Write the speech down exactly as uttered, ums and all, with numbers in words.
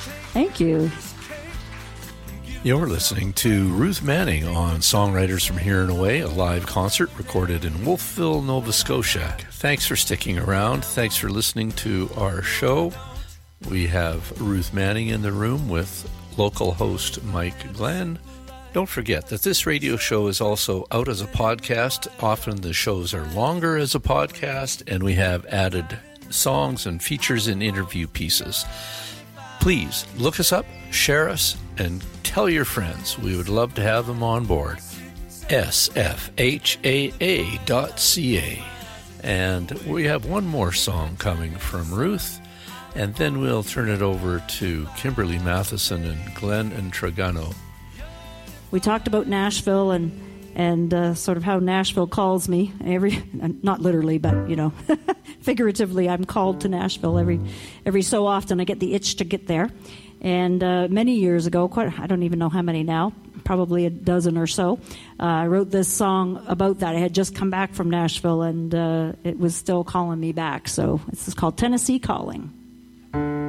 Thank you. You're listening to Ruth Manning on Songwriters from Here and Away, a live concert recorded in Wolfville, Nova Scotia. Thanks for sticking around. Thanks for listening to our show. We have Ruth Manning in the room with local host Mike Glenn. Don't forget that this radio show is also out as a podcast. Often the shows are longer as a podcast, and we have added songs and features and interview pieces. Please look us up, share us, and tell your friends. We would love to have them on board. S F H A A dot C A. And we have one more song coming from Ruth, and then we'll turn it over to Kimberly Matheson and Glenn and Tragano. We talked about Nashville and and uh, sort of how Nashville calls me every, not literally, but you know, figuratively, I'm called to Nashville every every so often. I get the itch to get there. And uh, many years ago, quite I don't even know how many now, probably a dozen or so, uh, I wrote this song about that. I had just come back from Nashville, and uh, it was still calling me back. So this is called Tennessee Calling.